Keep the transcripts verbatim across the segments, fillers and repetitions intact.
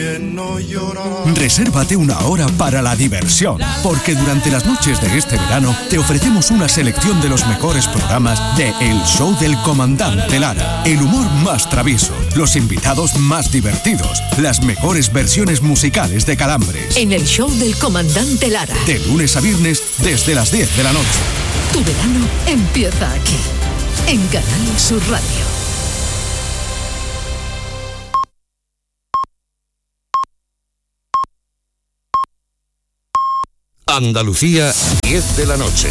Resérvate una hora para la diversión, porque durante las noches de este verano te ofrecemos una selección de los mejores programas de El Show del Comandante Lara. El humor más travieso, los invitados más divertidos, las mejores versiones musicales de Calambres. En El Show del Comandante Lara. De lunes a viernes desde las diez de la noche. Tu verano empieza aquí, en Canal Sur Radio. Andalucía, diez de la noche.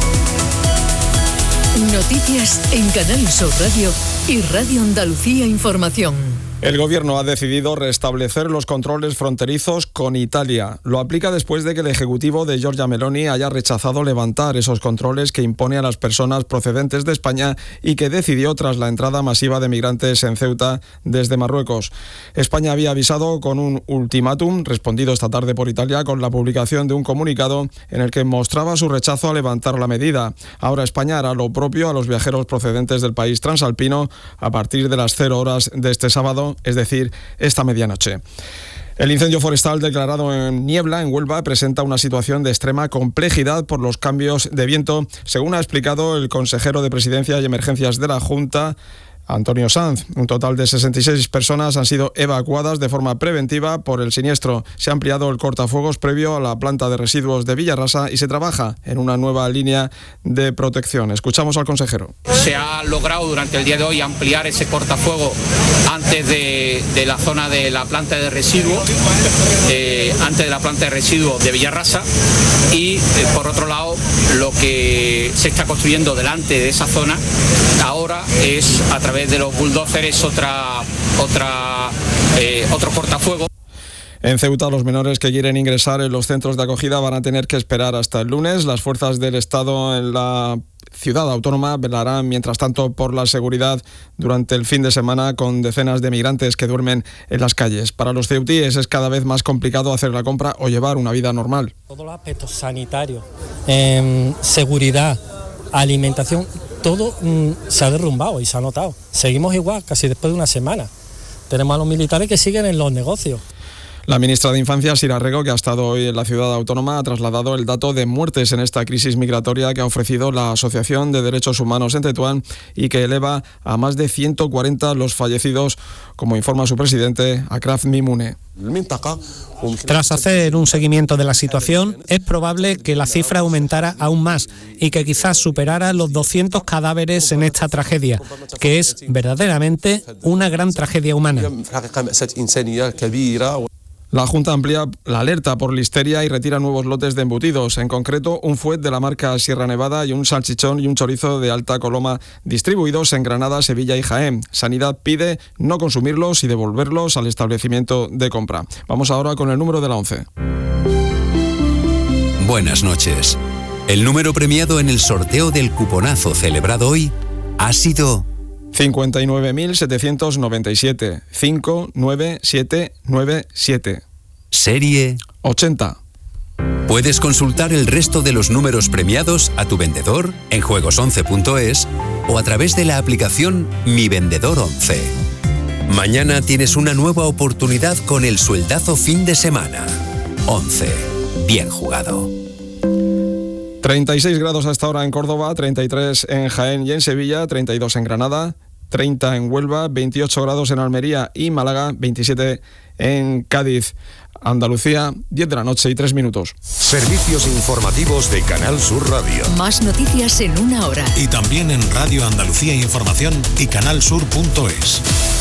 Noticias en Canal Sur Radio y Radio Andalucía Información. El Gobierno ha decidido restablecer los controles fronterizos con Italia. Lo aplica después de que el Ejecutivo de Giorgia Meloni haya rechazado levantar esos controles que impone a las personas procedentes de España y que decidió tras la entrada masiva de migrantes en Ceuta desde Marruecos. España había avisado con un ultimátum, respondido esta tarde por Italia, con la publicación de un comunicado en el que mostraba su rechazo a levantar la medida. Ahora España hará lo propio a los viajeros procedentes del país transalpino a partir de las cero horas de este sábado, es decir, esta medianoche. El incendio forestal declarado en Niebla, en Huelva, presenta una situación de extrema complejidad por los cambios de viento, según ha explicado el consejero de Presidencia y Emergencias de la Junta, Antonio Sanz. Un total de sesenta y seis personas han sido evacuadas de forma preventiva por el siniestro. Se ha ampliado el cortafuegos previo a la planta de residuos de Villarrasa y se trabaja en una nueva línea de protección. Escuchamos al consejero. Se ha logrado durante el día de hoy ampliar ese cortafuego antes de, de la zona de la planta de residuos, eh, antes de la planta de residuos de Villarrasa, y eh, por otro lado lo que se está construyendo delante de esa zona ahora es a través de los bulldozers otra, otra, eh, otro cortafuego. En Ceuta, los menores que quieren ingresar en los centros de acogida van a tener que esperar hasta el lunes. Las fuerzas del Estado en la ciudad autónoma velarán, mientras tanto, por la seguridad durante el fin de semana, con decenas de migrantes que duermen en las calles. Para los ceutíes es cada vez más complicado hacer la compra o llevar una vida normal. Todos los aspectos sanitarios, eh, seguridad, alimentación, todo mm, se ha derrumbado y se ha notado. Seguimos igual, casi después de una semana. Tenemos a los militares que siguen en los negocios. La ministra de Infancia, Sira Rego, que ha estado hoy en la ciudad autónoma, ha trasladado el dato de muertes en esta crisis migratoria que ha ofrecido la Asociación de Derechos Humanos en Tetuán y que eleva a más de ciento cuarenta los fallecidos, como informa su presidente, Akraf Mimune. Tras hacer un seguimiento de la situación, es probable que la cifra aumentara aún más y que quizás superara los doscientos cadáveres en esta tragedia, que es verdaderamente una gran tragedia humana. La Junta amplía la alerta por listeria y retira nuevos lotes de embutidos, en concreto un fuet de la marca Sierra Nevada y un salchichón y un chorizo de alta coloma distribuidos en Granada, Sevilla y Jaén. Sanidad pide no consumirlos y devolverlos al establecimiento de compra. Vamos ahora con el número de la once. Buenas noches. El número premiado en el sorteo del cuponazo celebrado hoy ha sido cincuenta y nueve mil setecientos noventa y siete, cinco nueve siete nueve siete. Serie ochenta. Puedes consultar el resto de los números premiados a tu vendedor en juegos once punto es o a través de la aplicación Mi Vendedor once. Mañana tienes una nueva oportunidad con el sueldazo fin de semana. once. Bien jugado. treinta y seis grados hasta ahora en Córdoba, treinta y tres en Jaén y en Sevilla, treinta y dos en Granada, treinta en Huelva, veintiocho grados en Almería y Málaga, veintisiete en Cádiz. Andalucía, diez de la noche y tres minutos. Servicios informativos de Canal Sur Radio. Más noticias en una hora. Y también en Radio Andalucía Información y canalsur punto es.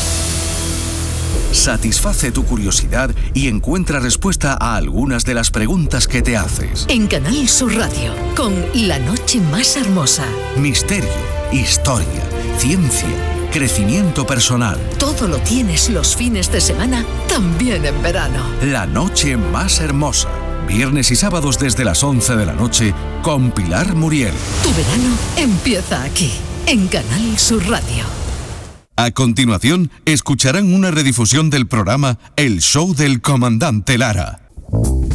Satisface tu curiosidad y encuentra respuesta a algunas de las preguntas que te haces. En Canal Sur Radio, con La Noche Más Hermosa. Misterio, historia, ciencia, crecimiento personal. Todo lo tienes los fines de semana, también en verano. La Noche Más Hermosa. Viernes y sábados desde las once de la noche con Pilar Muriel. Tu verano empieza aquí, en Canal Sur Radio. A continuación, escucharán una redifusión del programa El Show del Comandante Lara.